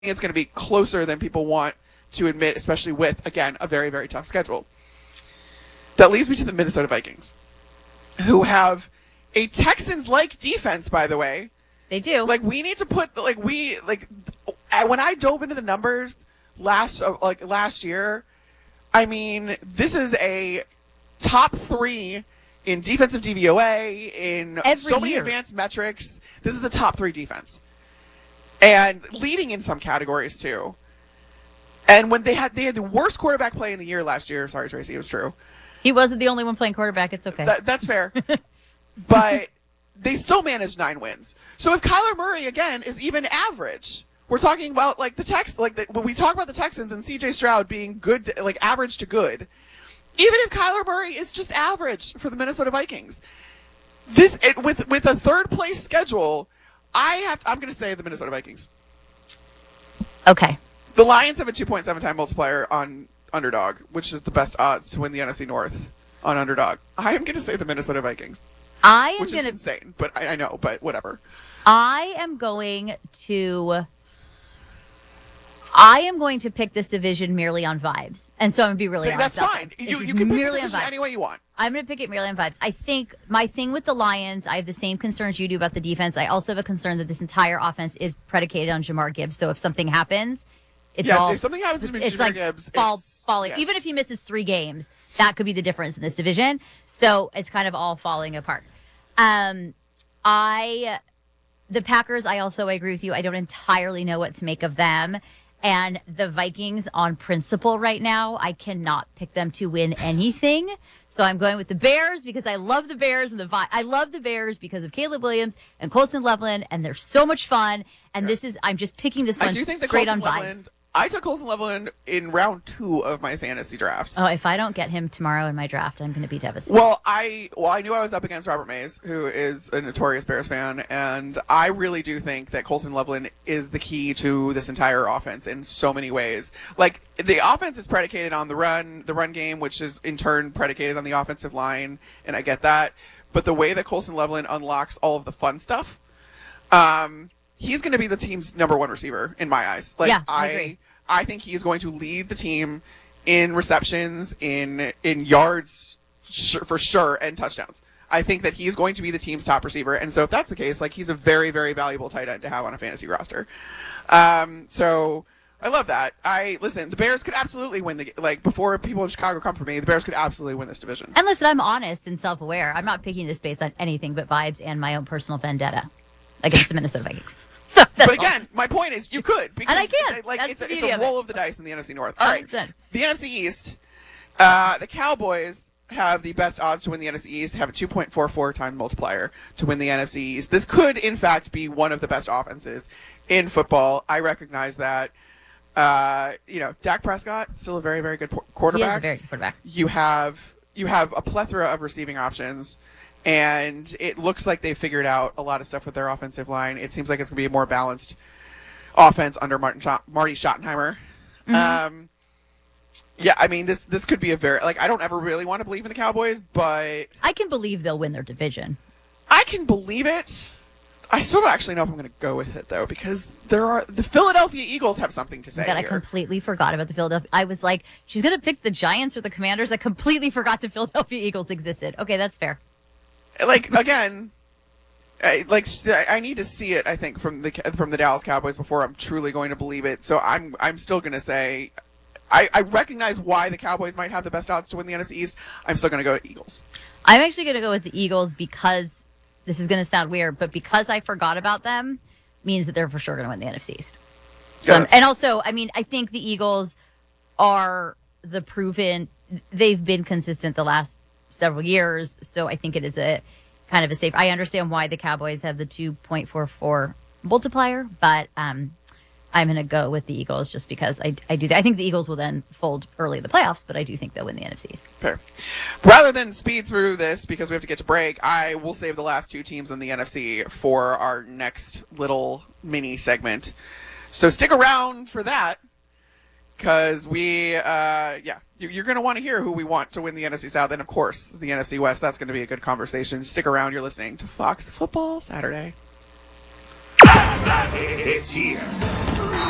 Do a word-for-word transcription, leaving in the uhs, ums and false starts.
it's going to be closer than people want to admit, especially with, again, a very, very tough schedule. That leads me to the Minnesota Vikings, who have a Texans-like defense, by the way. They do. Like, we need to put, like, we, like, when I dove into the numbers last, like, last year, I mean, this is a top three in defensive D V O A, in Every so many year. advanced metrics. This is a top three defense. And leading in some categories, too. And when they had they had the worst quarterback play in the year last year. Sorry, Tracy, it was true. He wasn't the only one playing quarterback. It's okay. That, that's fair. But they still managed nine wins. So if Kyler Murray, again, is even average, we're talking about, like, the Tex, like the, when we talk about the Texans and C J Stroud being good, to, like, average to good, even if Kyler Murray is just average for the Minnesota Vikings, this it, with with a third place schedule, I have I'm going to say the Minnesota Vikings. Okay. The Lions have a two point seven time multiplier on Underdog, which is the best odds to win the N F C North on Underdog. I am going to say the Minnesota Vikings. I am which gonna, is insane, but I, I know, but whatever. I am going to. I am going to pick this division merely on vibes, and so I'm gonna be really honest. That's fine. This You is you can pick the merely on division vibes. any way you want. I'm going to pick it merely on vibes. I think my thing with the Lions, I have the same concerns you do about the defense. I also have a concern that this entire offense is predicated on Jamar Gibbs. So if something happens, it's yeah, all if something happens to it's Jamar like Gibbs, fall, it's, falling. yes. Even if he misses three games, that could be the difference in this division. So it's kind of all falling apart. Um, I, the Packers, I also agree with you. I don't entirely know what to make of them. And the Vikings on principle right now, I cannot pick them to win anything. So I'm going with the Bears because I love the Bears and the Vi- I love the Bears because of Caleb Williams and Colson Loveland, and they're so much fun. And Yeah. this is I'm just picking this I one do think that straight Colson on vibes. Loveland, I took Colson Loveland in round two of my fantasy draft. Oh, if I don't get him tomorrow in my draft, I'm going to be devastated. Well, I well I knew I was up against Robert Mays, who is a notorious Bears fan, and I really do think that Colson Loveland is the key to this entire offense in so many ways. Like, the offense is predicated on the run, the run game, which is in turn predicated on the offensive line, and I get that. But the way that Colson Loveland unlocks all of the fun stuff, um, he's going to be the team's number one receiver in my eyes. Like, Yeah, I I agree. I think he's going to lead the team in receptions, in in yards sh- for sure, and touchdowns. I think that he's going to be the team's top receiver, and so if that's the case, like, he's a very, very valuable tight end to have on a fantasy roster. Um, so I love that. I listen. The Bears could absolutely win the like before people in Chicago come for me. The Bears could absolutely win this division. And listen, I'm honest and self-aware. I'm not picking this based on anything but vibes and my own personal vendetta against the Minnesota Vikings. So that's But again, all. my point is, you could because And I can. it- like That's it's the a, it's beauty a of it. roll of the dice in the N F C North. All right, one hundred percent. the N F C East. Uh, the Cowboys have the best odds to win the N F C East. Have a two point four four time multiplier to win the N F C East. This could, in fact, be one of the best offenses in football. I recognize that. Uh, you know, Dak Prescott still a very, very good por- He quarterback. is a very good quarterback. You have you have a plethora of receiving options, and it looks like they've figured out a lot of stuff with their offensive line. It seems like it's going to be a more balanced offense under Martin Schott- Marty Schottenheimer. Mm-hmm. Um, yeah, I mean, this this could be a very, like, I don't ever really want to believe in the Cowboys, but I can believe they'll win their division. I can believe it. I still don't actually know if I'm going to go with it, though, because there are the Philadelphia Eagles have something to say God, I here. completely forgot about the Philadelphia. I was like, she's going to pick the Giants or the Commanders. I completely forgot the Philadelphia Eagles existed. Okay, that's fair. Like, again, I, like I need to see it. I think from the from the Dallas Cowboys before I'm truly going to believe it. So I'm I'm still going to say I, I recognize why the Cowboys might have the best odds to win the N F C East. I'm still going to go to Eagles. I'm actually going to go with the Eagles because this is going to sound weird, but because I forgot about them means that they're for sure going to win the N F C East. So, Yeah, that's- and also, I mean, I think the Eagles are the proven, they've been consistent the last several years. So I think it is a kind of a safe, I understand why the Cowboys have the two point four four multiplier, but um, I'm going to go with the Eagles just because I, I do. I think the Eagles will then fold early in the playoffs, but I do think they'll win the N F C East. Fair. Rather than speed through this because we have to get to break, I will save the last two teams in the N F C for our next little mini segment. So stick around for that because we, uh, yeah, you- you're going to want to hear who we want to win the N F C South and, of course, the N F C West. That's going to be a good conversation. Stick around. You're listening to Fox Football Saturday. It's here.